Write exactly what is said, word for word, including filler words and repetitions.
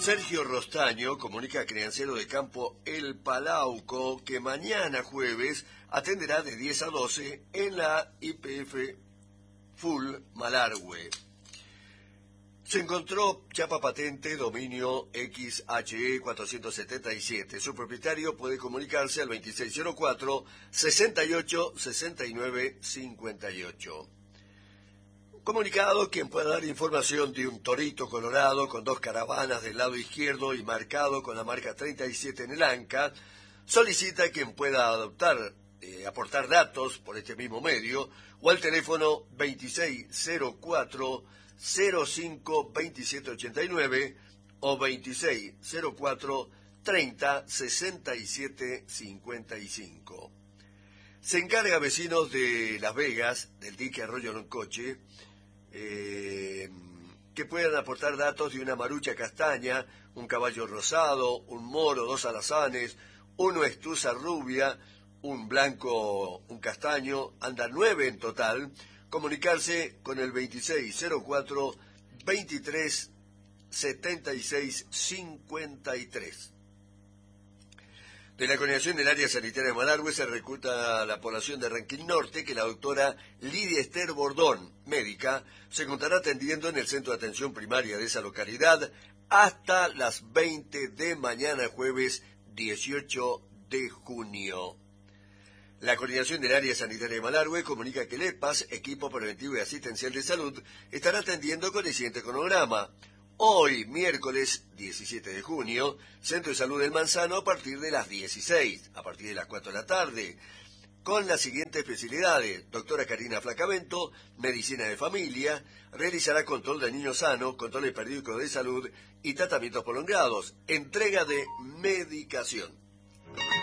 Sergio Rostaño comunica a Criancero de Campo El Palauco que mañana jueves atenderá de diez a doce en la I P F Full Malargüe. Se encontró chapa patente dominio X H E cuatrocientos setenta y siete. Su propietario puede comunicarse al veintiséis cero cuatro, sesenta y ocho, sesenta y nueve, cincuenta y ocho. Comunicado quien pueda dar información de un torito colorado con dos caravanas del lado izquierdo y marcado con la marca treinta y siete en el anca, solicita quien pueda adoptar, eh, aportar datos por este mismo medio o al teléfono veintiséis cero cuatro, cero cinco, veintisiete ochenta y nueve o veintiséis cero cuatro, treinta, sesenta y siete cincuenta y cinco. Se encarga a vecinos de Las Vegas, del dique Arroyo Loncoche, eh, que puedan aportar datos de una marucha castaña, un caballo rosado, un moro, dos alazanes, una estuza rubia, un blanco, un castaño, andan nueve en total. Comunicarse con el veintiséis cero cuatro, veintitrés, setenta y seis, cincuenta y tres. De la coordinación del área sanitaria de Malargüe se recluta a la población de Ranquín Norte que la doctora Lidia Esther Bordón, médica, se encontrará atendiendo en el centro de atención primaria de esa localidad hasta las veinte de mañana jueves dieciocho de junio. La coordinación del área sanitaria de Malargüe comunica que el E P A S, Equipo Preventivo y Asistencial de Salud, estará atendiendo con el siguiente cronograma. Hoy, miércoles diecisiete de junio, Centro de Salud del Manzano a partir de las dieciséis, a partir de las cuatro de la tarde, con las siguientes especialidades. Doctora Karina Flacamento, Medicina de Familia, realizará control de niños sanos, controles periódicos de salud y tratamientos prolongados, entrega de medicación.